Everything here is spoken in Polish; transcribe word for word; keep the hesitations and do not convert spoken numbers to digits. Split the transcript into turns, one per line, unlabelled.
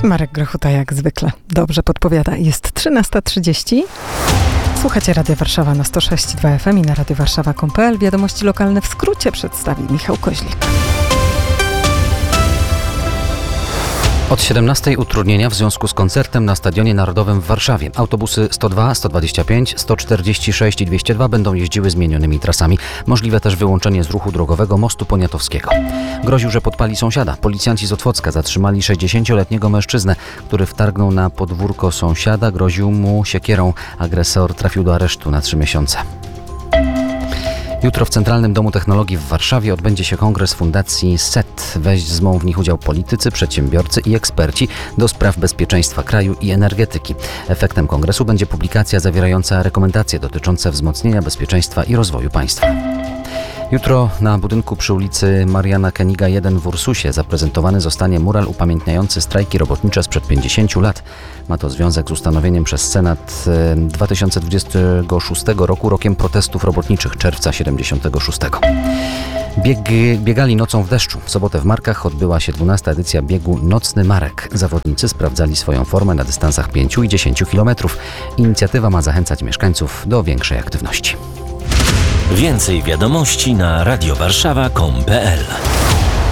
Marek Grochuta jak zwykle dobrze podpowiada. Jest trzynasta trzydzieści. Słuchacie Radia Warszawa na sto sześć przecinek dwa F M i na radiowarszawa kropka com kropka p l. Wiadomości lokalne w skrócie przedstawi Michał Koźlik.
Od siedemnastej utrudnienia w związku z koncertem na Stadionie Narodowym w Warszawie. Autobusy sto dwa, sto dwadzieścia pięć, sto czterdzieści sześć i dwieście dwa będą jeździły zmienionymi trasami. Możliwe też wyłączenie z ruchu drogowego mostu Poniatowskiego. Groził, że podpali sąsiada. Policjanci z Otwocka zatrzymali sześćdziesięcioletniego mężczyznę, który wtargnął na podwórko sąsiada. Groził mu siekierą. Agresor trafił do aresztu na trzy miesiące. Jutro w Centralnym Domu Technologii w Warszawie odbędzie się kongres Fundacji S E T. Wezmą w nich udział politycy, przedsiębiorcy i eksperci do spraw bezpieczeństwa kraju i energetyki. Efektem kongresu będzie publikacja zawierająca rekomendacje dotyczące wzmocnienia bezpieczeństwa i rozwoju państwa. Jutro na budynku przy ulicy Mariana Keniga jeden w Ursusie zaprezentowany zostanie mural upamiętniający strajki robotnicze sprzed pięćdziesięciu lat. Ma to związek z ustanowieniem przez Senat dwa tysiące dwudziestego szóstego roku rokiem protestów robotniczych czerwca siedemdziesiątego szóstego. Bieg, biegali nocą w deszczu. W sobotę w Markach odbyła się dwunasta edycja biegu Nocny Marek. Zawodnicy sprawdzali swoją formę na dystansach pięciu i dziesięciu kilometrów. Inicjatywa ma zachęcać mieszkańców do większej aktywności.
Więcej wiadomości na radiowarszawa kropka com kropka p l.